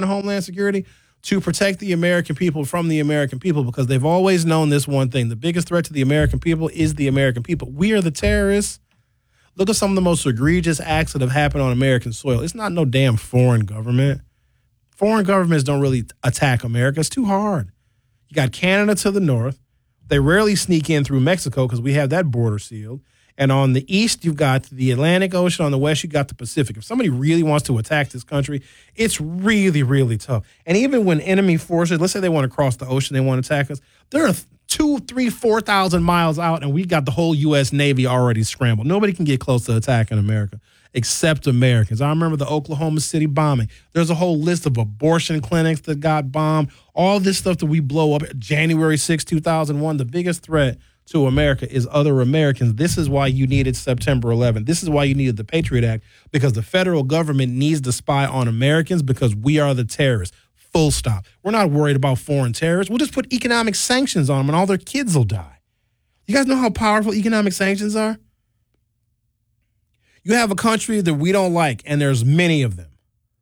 Homeland Security? To protect the American people from the American people, because they've always known this one thing. The biggest threat to the American people is the American people. We are the terrorists. Look at some of the most egregious acts that have happened on American soil. It's not no damn foreign government. Foreign governments don't really attack America. It's too hard. You got Canada to the north. They rarely sneak in through Mexico because we have that border sealed. And on the east, you've got the Atlantic Ocean. On the west, you've got the Pacific. If somebody really wants to attack this country, it's really, really tough. And even when enemy forces, let's say they want to cross the ocean, they want to attack us, they're 2,000, 3,000, 4,000 miles out, and we got the whole U.S. Navy already scrambled. Nobody can get close to attacking America except Americans. I remember the Oklahoma City bombing. There's a whole list of abortion clinics that got bombed. All this stuff that we blow up. January 6, 2001, the biggest threat to America is other Americans. This is why you needed September 11th. This is why you needed the Patriot Act, because the federal government needs to spy on Americans because we are the terrorists. Full stop. We're not worried about foreign terrorists. We'll just put economic sanctions on them and all their kids will die. You guys know how powerful economic sanctions are? You have a country that we don't like, and there's many of them.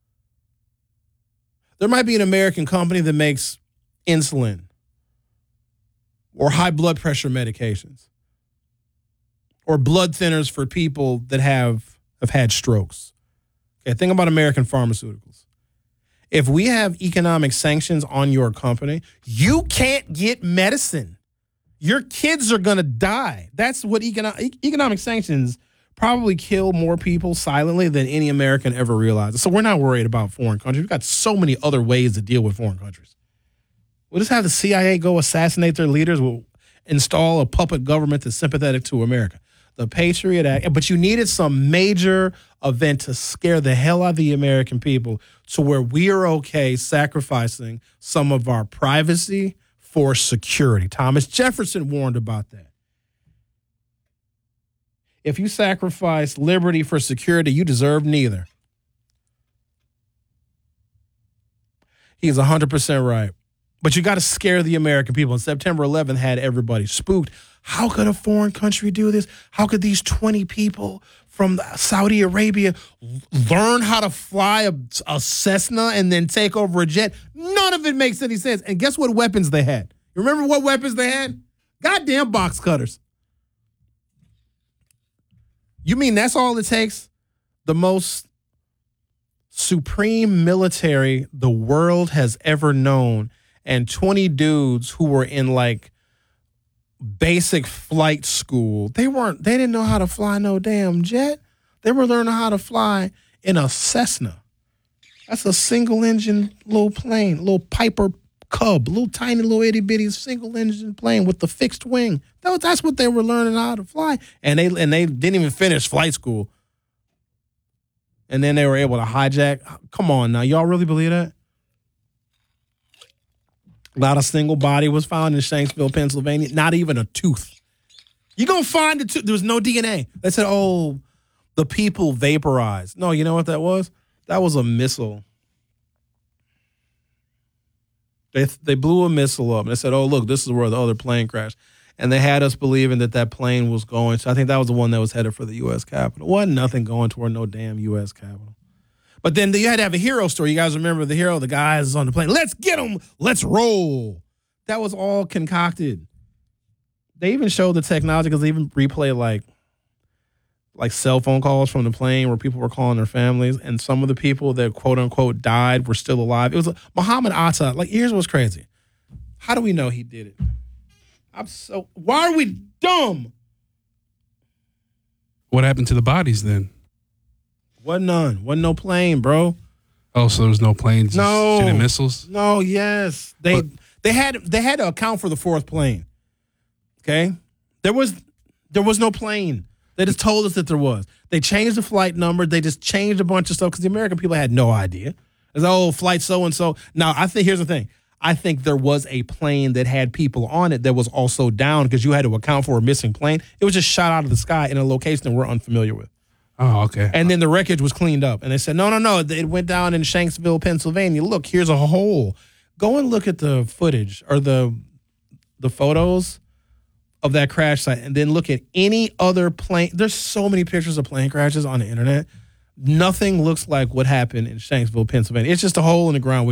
There might be an American company that makes insulin or high blood pressure medications or blood thinners for people that have had strokes. Okay, think about American pharmaceuticals. If we have economic sanctions on your company, you can't get medicine. Your kids are going to die. That's what economic sanctions probably kill more people silently than any American ever realizes. So we're not worried about foreign countries. We've got so many other ways to deal with foreign countries. We'll just have the CIA go assassinate their leaders. We'll install a puppet government that's sympathetic to America. The Patriot Act. But you needed some major event to scare the hell out of the American people to where we are okay sacrificing some of our privacy for security. Thomas Jefferson warned about that. If you sacrifice liberty for security, you deserve neither. He's 100% right. But you got to scare the American people. And September 11th had everybody spooked. How could a foreign country do this? How could these 20 people from Saudi Arabia learn how to fly a Cessna and then take over a jet? None of it makes any sense. And guess what weapons they had? You remember what weapons they had? Goddamn box cutters. You mean that's all it takes? The most supreme military the world has ever known, and 20 dudes who were in like basic flight school. They didn't know how to fly no damn jet. They were learning how to fly in a Cessna. That's a single engine little plane, little Piper Cub, little tiny little itty bitty single engine plane with the fixed wing. That's what they were learning how to fly. And they didn't even finish flight school. And then they were able to hijack. Come on now, y'all really believe that? Not a single body was found in Shanksville, Pennsylvania. Not even a tooth. You're going to find a tooth. There was no DNA. They said, oh, the people vaporized. No, you know what that was? That was a missile. They blew a missile up. And they said, oh, look, this is where the other plane crashed. And they had us believing that plane was going. So I think that was the one that was headed for the U.S. Capitol. Wasn't nothing going toward no damn U.S. Capitol. But then you had to have a hero story. You guys remember the hero? The guy is on the plane. Let's get him. Let's roll. That was all concocted. They even showed the technology because they even replay like cell phone calls from the plane where people were calling their families, and some of the people that quote unquote died were still alive. It was Muhammad Atta. Like, here's what's crazy. How do we know he did it? Why are we dumb? What happened to the bodies then? Wasn't none. Wasn't no plane, bro. Oh, so there was no planes? No. Shooting missiles? No, yes. They had to account for the fourth plane. Okay? There was no plane. They just told us that there was. They changed the flight number. They just changed a bunch of stuff because the American people had no idea. It's flight so-and-so. Now, here's the thing. I think there was a plane that had people on it that was also down because you had to account for a missing plane. It was just shot out of the sky in a location that we're unfamiliar with. Oh, okay. And then the wreckage was cleaned up. And they said, no. It went down in Shanksville, Pennsylvania. Look, here's a hole. Go and look at the footage or the photos of that crash site, and then look at any other plane. There's so many pictures of plane crashes on the internet. Nothing looks like what happened in Shanksville, Pennsylvania. It's just a hole in the ground.